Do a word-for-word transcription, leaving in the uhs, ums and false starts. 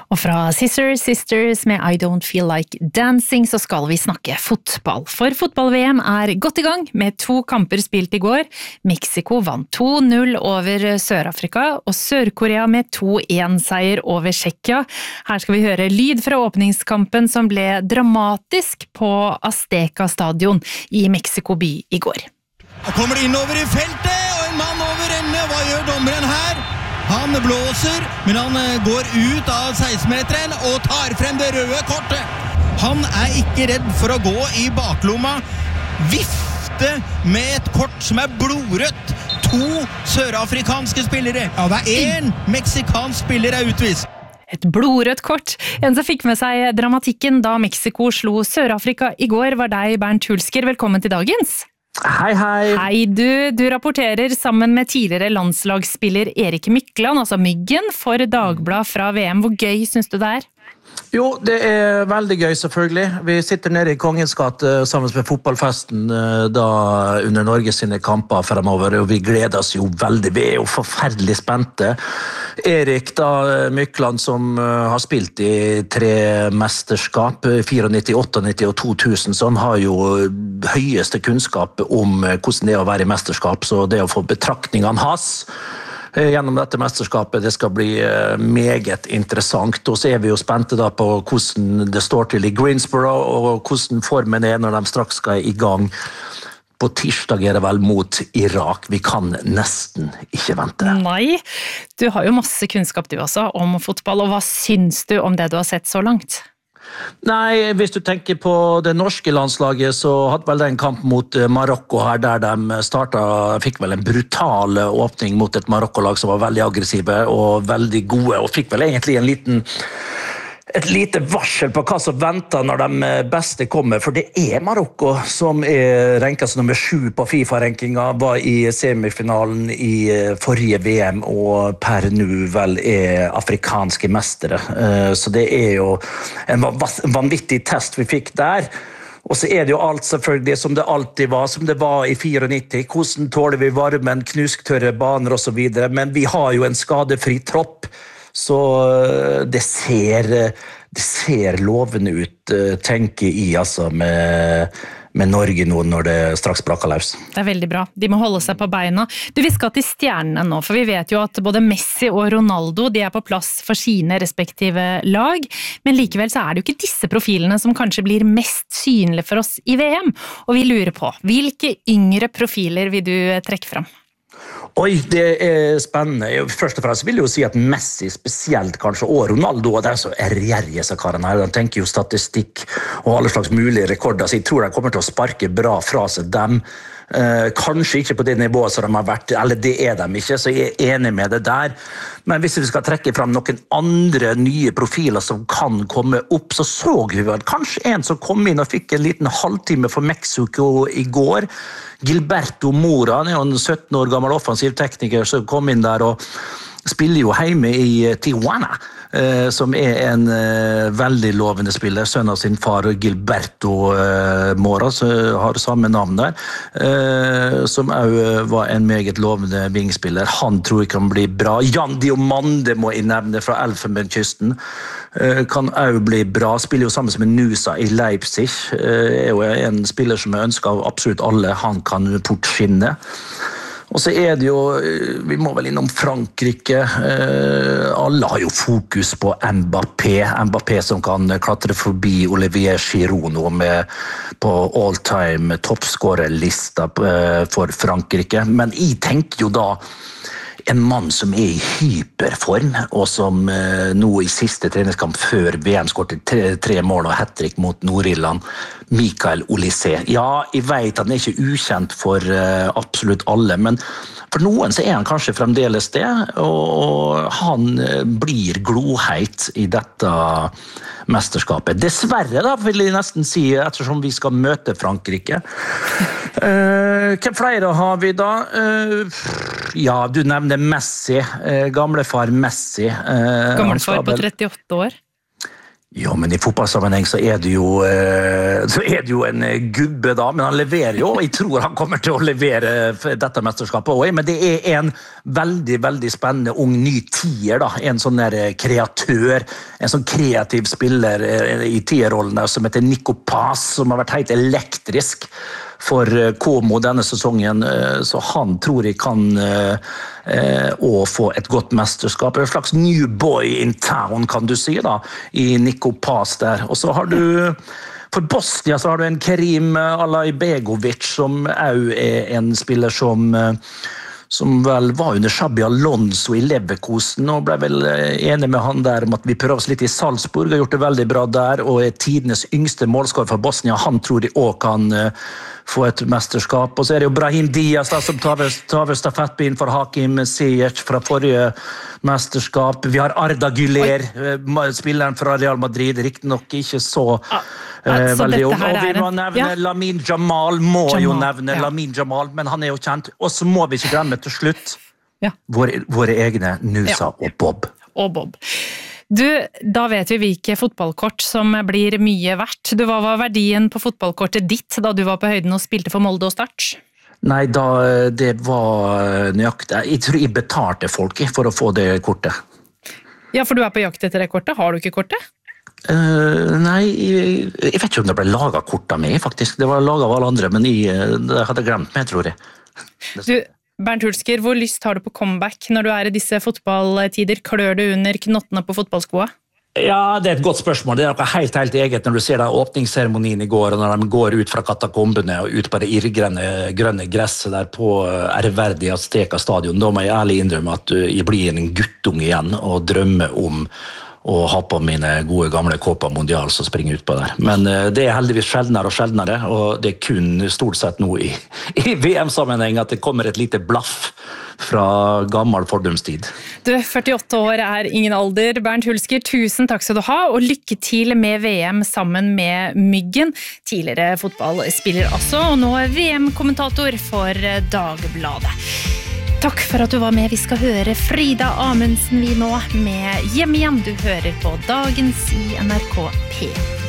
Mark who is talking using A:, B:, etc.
A: Og fra Sisters, Sisters med I Don't Feel Like Dancing så skal vi snakke fotball. For fotball-V M er godt i gang med to kamper spilt i går. Mexico vant to null over Sør-Afrika, og Sør-Korea med to en-seier over Tsjekkia. Her skal vi høre lyd fra åpningskampen som ble dramatisk på Azteca Stadion i Mexico by i går.
B: Han kommer innover i feltet, og en mann over ende. Hva gjør dommeren her? Han blåser, men han går ut av seksten-meteren og tar frem det røde kortet. Han er ikke redd for å gå i baklomma. Vifte med et kort som er blodrødt. To sørafrikanske spillere. Ja, det er en meksikansk spiller er utvist.
A: Et blodrødt kort. En som fikk med seg dramatikken da Mexico slo Sør-Afrika i går var deg, Bernt Hulsker. Velkommen til dagens.
C: Hei, hei.
A: Hei, du. Du rapporterer sammen med tidligere landslagsspiller Erik Mykland, altså Myggen, for Dagblad fra V M. Hvor gøy synes du det er?
C: Jo, det er veldig gøy selvfølgelig. Vi sitter nede i Kongens gate sammen med fotballfesten da under Norges sine kamper fremover, og vi gleder oss jo veldig. Vi er jo forferdelig spente. Erik da, Mykland, som har spilt i tre mesterskap, nittien fire, nittien åtte og to tusen, så han har jo høyeste kunnskap om hvordan det er å være i mesterskap, så det å få betraktningene hans gjennom dette mesterskapet, det skal bli meget interessant, og så er vi jo spente da på hvordan det står til i Greensboro, og hvordan formen er når de straks skal i gang. På tirsdag er det vel mot Irak. Vi kan nesten ikke vente.
A: Nei, du har jo masse kunnskap du også om fotball, og hva syns du om det du har sett så langt?
C: Nei, hvis du tenker på det norske landslaget, så hadde vel det en kamp mot Marokko her, der de startet, fikk vel en brutal åpning mot et Marokko-lag som var veldig aggressive og veldig gode, og fikk vel egentlig en liten et lite varsel på hva som venter når de beste kommer, for det er Marokko som er ranket som nummer sju på FIFA-rankinga, var i semifinalen i forrige V M, og per nå vel er afrikanske mestere. Så det er jo en vanvittig test vi fikk der. Og så er det jo alt selvfølgelig som det alltid var, som det var i nittien fire. Hvordan tåler vi varmen, knusktørre baner og så videre, men vi har jo en skadefri tropp, så det ser, det ser lovende ut, tenker jeg, altså, med, med Norge nå når det straks braker løs.
A: Det er veldig bra. De må holde seg på beina. Du, vi skal til stjernene nå, for vi vet jo at både Messi og Ronaldo, de er på plass for sine respektive lag, men likevel så er det jo ikke disse profilene som kanskje blir mest synlige for oss i V M, og vi lurer på, hvilke yngre profiler vil du trekke fram?
C: Oi, det er spennende. Først og fremst vil jeg jo si at Messi spesielt kanskje, og Ronaldo, og det er så ærgjerrige seg karen her. De tenker jo statistikk og alle slags mulige rekorder, så jeg tror de kommer til å sparke bra fra seg dem. Eh, kanskje ikke på det nivået som de har vært, eller det er de ikke, så jeg er enig med det der. Men hvis vi skal trekke frem noen andre nye profiler som kan komme opp, så så vi vel kanskje en som kom inn og fikk en liten halvtime for Mexico i går. Gilberto Mora, han er jo en sytten år gammel offensiv tekniker som kom inn der og spiller jo hjemme i Tijuana, eh, som er en eh, veldig lovende spiller, sønn av sin far Gilberto eh, Mora, som har samme navn der, eh, som også var en meget lovende vingspiller. Han tror jeg kan bli bra. Jan Diomande må jeg nevne fra Elfenbenskysten, eh, kan også bli bra, spiller jo sammen med Nusa i Leipzig, eh, er jo en spiller som jeg ønsker av absolutt alle, han kan fort skinne. Og så er det jo, vi må vel innom Frankrike, alle har jo fokus på Mbappé, Mbappé som kan klatre forbi Olivier Giroud nå med på all-time toppskårerlista for Frankrike, men jeg tenker jo da en mann som er i hyperform, og som eh, nå i siste treningskamp før V M skåret tre, tre mål og hat-trick mot Nord-Irland, Mikael Olise. Ja, jeg vet at han er ikke ukjent for eh, absolutt alle, men for noen så er han kanskje fremdeles det, og han eh, blir gloheit i dette mesterskapet. Dessverre da, vil jeg nesten si, ettersom vi skal møte Frankrike. Uh, hvem flere har vi da? Uh, ja, du nevner Messi, uh, gamlefar Messi. Uh,
A: Gamlefar på trettiåtte år?
C: Jo, men i fotballsammenheng så er det jo, så er det jo en gubbe da, men han leverer jo, og jeg tror han kommer til å levere dette mesterskapet også, men det er en veldig, veldig spennende ung ny tier da, en sånn der kreatør, en sånn kreativ spiller i tierrollen som heter Nico Paz, som har vært helt elektrisk for Como denne sesongen, så han tror jeg kan eh, å få et godt mesterskap. En slags new boy in town, kan du si da, i Nico Paz der. Og så har du, for Bosnia så har du en Kerim Alaibegovic, som også er en spiller som som vel var under Xabi Alonso i Leverkusen, og ble vel enig med han der om at vi prøver oss litt i Salzburg, har gjort det veldig bra der, og er tidenes yngste målskår for Bosnia. Han tror de også kan uh, få et mesterskap. Og så er det jo Brahim Diaz da, som tar over stafettpinnen for Hakim Ziyech fra forrige mesterskap. Vi har Arda Güler, uh, spilleren fra Real Madrid, riktig nok ikke så...
A: Ah.
C: Uh,
A: så
C: veldig ung.
A: dette her
C: Og vi må
A: er en-
C: nevne
A: ja.
C: Lamine Jamal, må
A: Jamal,
C: jo nevne
A: ja.
C: Lamine Jamal, men han er jo kjent. Og så må vi ikke glemme til slutt
A: Ja.
C: våre, våre egne Nusa
A: Ja.
C: og Bob.
A: Og Bob. Du, da vet vi hvilke fotballkort som blir mye verdt. Du, hva var verdien på fotballkortet ditt da du var på høyden og spilte for Molde og Start?
C: Nei, da, det var nøyaktig. Jeg tror jeg betalte folk for å få det kortet.
A: Ja, for du er på jakt etter det kortet. Har du ikke kortet?
C: Uh, nei, jeg, jeg vet ikke om det ble laget kort av meg, faktisk. Det var laget av alle andre, men jeg, det hadde glemt meg, tror jeg.
A: Du, Bernt Hulsker, hvor lyst har du på comeback når du er i disse fotballtider? Klør du under knottene på fotballskoa?
C: Ja, det er et godt spørsmål. Det er noe helt, helt eget når du ser den åpningsseremonien i går, og når de går ut fra katakombene og ut på det irrgrønne grønne gresset der på ærverdig Azteca stadion. Da må jeg ærlig innrømme at jeg blir en guttung igjen og drømmer om og ha på mine gode gamle Copa Mundial som springer ut på der. Men uh, det er heldigvis sjeldnere og sjeldnere, og det er kun stort sett nå i, i V M-sammenheng at det kommer et lite blaff fra gammel fordumstid. Du,
A: førtiåtte år er ingen alder. Bernt Hulsker, tusen takk skal du ha, og lykke til med V M sammen med Myggen. Tidligere fotballspiller altså, og nå V M-kommentator for Dagbladet. Takk for at du var med. Vi skal høre Frida Amundsen vi nå med Hjem igjen. Du hører på Dagens i N R K P.